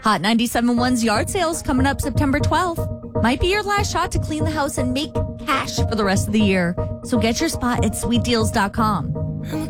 Hot 97.1's yard sales coming up September 12th. Might be your last shot to clean the house and make cash for the rest of the year. So get your spot at sweetdeals.com.